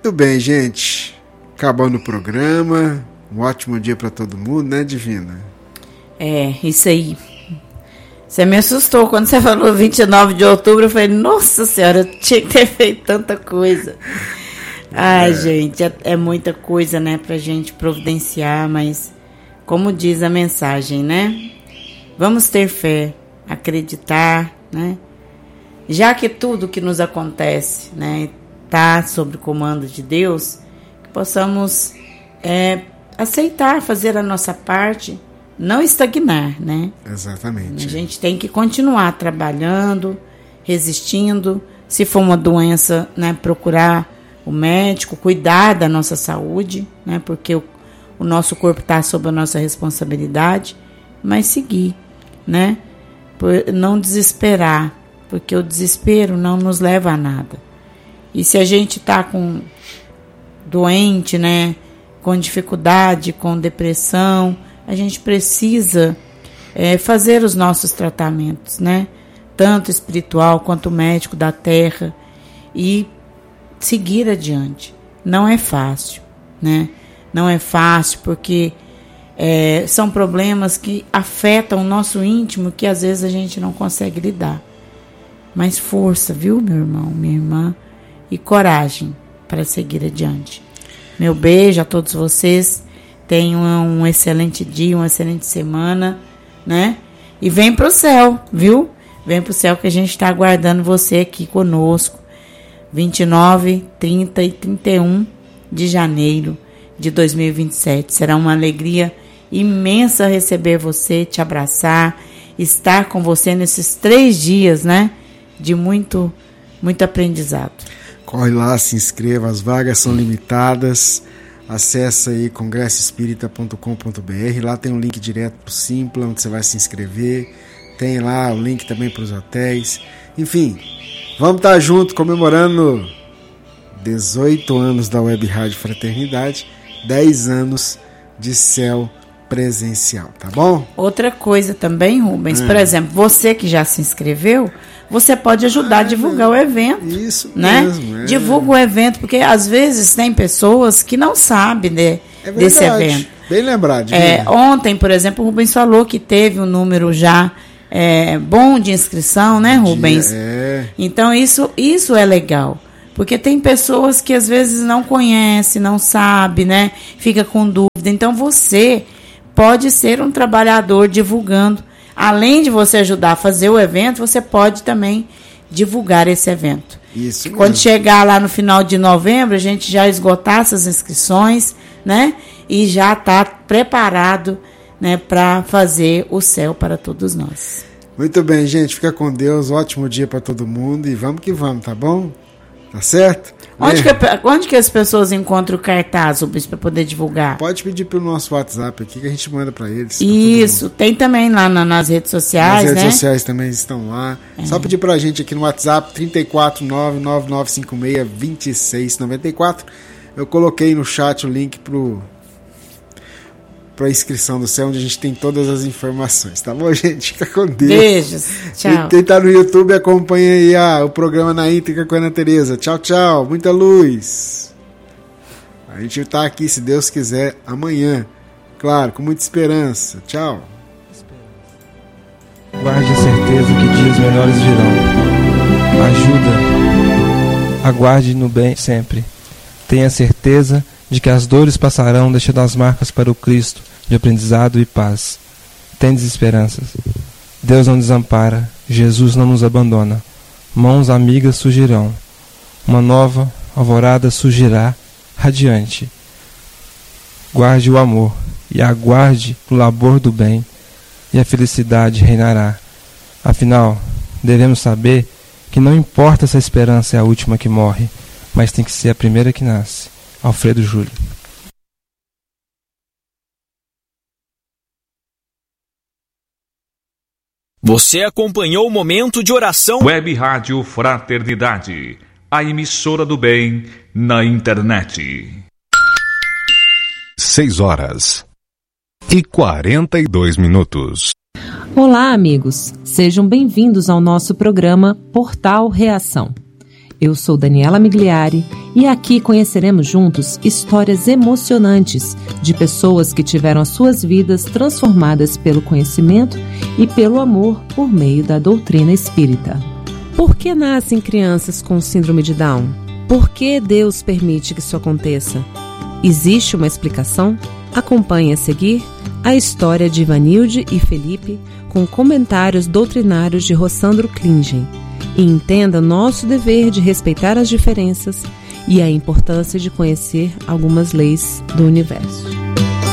Muito bem, gente. Acabando o programa. Um ótimo dia para todo mundo, né, Divina? Isso aí. Você me assustou quando você falou 29 de outubro. Eu falei, nossa senhora, eu tinha que ter feito tanta coisa. Ai, gente, é muita coisa, né, pra gente providenciar, mas como diz a mensagem, né? Vamos ter fé, acreditar, né? Já que tudo que nos acontece, né, está sob o comando de Deus, que possamos aceitar, fazer a nossa parte, não estagnar, né? Exatamente. A gente tem que continuar trabalhando, resistindo. Se for uma doença, né, procurar o médico, cuidar da nossa saúde, né, porque o nosso corpo está sob a nossa responsabilidade, mas seguir, né? Não desesperar, porque o desespero não nos leva a nada. E se a gente está doente, né, com dificuldade, com depressão, a gente precisa fazer os nossos tratamentos, né? Tanto espiritual quanto médico da terra, e seguir adiante. Não é fácil, né? Não é fácil porque são problemas que afetam o nosso íntimo, que às vezes a gente não consegue lidar. Mas força, viu, meu irmão, minha irmã, e coragem para seguir adiante. Meu beijo a todos vocês. Tenham um excelente dia, uma excelente semana, né? E vem pro céu, viu? Vem pro céu que a gente está aguardando você aqui conosco. 29, 30 e 31 de janeiro de 2027. Será uma alegria imensa receber você, te abraçar, estar com você nesses 3 dias, né? De muito, muito aprendizado. Corre lá, se inscreva, as vagas são limitadas. Acesse aí congressoespírita.com.br, lá tem um link direto para o Simpla, onde você vai se inscrever. Tem lá o link também para os hotéis. Enfim, vamos estar juntos comemorando 18 anos da Web Rádio Fraternidade, 10 anos de céu presencial, tá bom? Outra coisa também, Rubens, por exemplo, você que já se inscreveu, você pode ajudar a divulgar o evento. Isso, né? Mesmo. Divulga o evento, porque às vezes tem pessoas que não sabem, né, desse evento. Bem lembrado. Ontem, por exemplo, o Rubens falou que teve um número já bom de inscrição, né, Rubens? Então isso é legal. Porque tem pessoas que às vezes não conhecem, não sabem, né? Fica com dúvida. Então você pode ser um trabalhador divulgando. Além de você ajudar a fazer o evento, você pode também divulgar esse evento. Isso mesmo. Quando chegar lá no final de novembro, a gente já esgotar essas inscrições, né? E já está preparado, né, para fazer o céu para todos nós. Muito bem, gente. Fica com Deus. Ótimo dia para todo mundo. E vamos que vamos, tá bom? Tá certo? Onde que as pessoas encontram o cartaz, para poder divulgar? Pode pedir pelo nosso WhatsApp aqui que a gente manda para eles. Isso, tem também lá nas redes sociais, né? As redes sociais também estão lá. Só pedir pra gente aqui no WhatsApp, 349-9956-2694. Eu coloquei no chat o link pra inscrição do céu, onde a gente tem todas as informações, tá bom, gente? Fica com Deus. Beijos, tchau. Quem tá no YouTube, acompanha aí o programa Na Íntegra com a Ana Tereza. Tchau, tchau, muita luz. A gente tá aqui, se Deus quiser, amanhã. Claro, com muita esperança. Tchau. Guarde a certeza que dias melhores virão. Ajuda. Aguarde no bem sempre. Tenha certeza de que as dores passarão, deixando as marcas para o Cristo de aprendizado e paz. Tendes esperanças. Deus não desampara, Jesus não nos abandona. Mãos amigas surgirão. Uma nova alvorada surgirá radiante. Guarde o amor e aguarde o labor do bem, e a felicidade reinará. Afinal, devemos saber que não importa se a esperança é a última que morre, mas tem que ser a primeira que nasce. Alfredo Júlio. Você acompanhou o momento de oração Web Rádio Fraternidade, a emissora do bem na internet. 6h42. Olá, amigos. Sejam bem-vindos ao nosso programa Portal Reação. Eu sou Daniela Migliari e aqui conheceremos juntos histórias emocionantes de pessoas que tiveram as suas vidas transformadas pelo conhecimento e pelo amor por meio da doutrina espírita. Por que nascem crianças com síndrome de Down? Por que Deus permite que isso aconteça? Existe uma explicação? Acompanhe a seguir a história de Ivanilde e Felipe com comentários doutrinários de Rossandro Klingen e entenda nosso dever de respeitar as diferenças e a importância de conhecer algumas leis do universo.